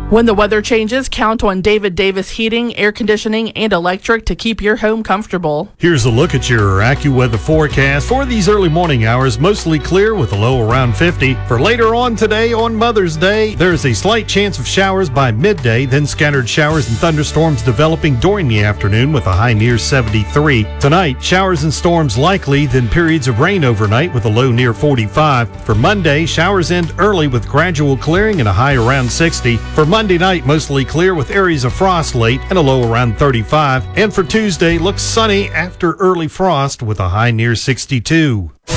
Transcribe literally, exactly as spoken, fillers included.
When the weather changes, count on David Davis Heating, Air Conditioning, and Electric to keep your home comfortable. Here's a look at your AccuWeather forecast for these early morning hours. Mostly clear with a low around fifty. For later on today on Mother's Day, there is a slight chance of showers by midday, then scattered showers and thunderstorms developing during the afternoon with a high near seventy-three. Tonight, showers and storms likely, then periods of rain overnight with a low near forty-five. For Monday, showers end early with gradual clearing and a high around sixty. For Monday night, mostly clear with areas of frost late and a low around thirty-five. And for Tuesday, looks sunny after early frost with a high near sixty-two.